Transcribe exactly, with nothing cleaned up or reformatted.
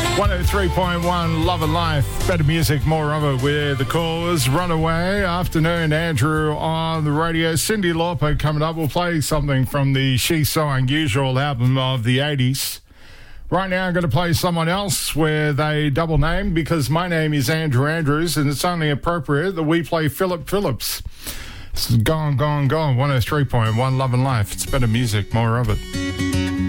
one oh three point one Love and Life, better music, more of it with the Cause, Runaway. Afternoon, Andrew on the radio. Cyndi Lauper coming up. We'll play something from the She's So Unusual album of the eighties. Right now, I'm going to play someone else with a double name because my name is Andrew Andrews, and it's only appropriate that we play Philip Phillips. It's Gone, Gone, Gone, one oh three point one Love and Life. It's better music, more of it.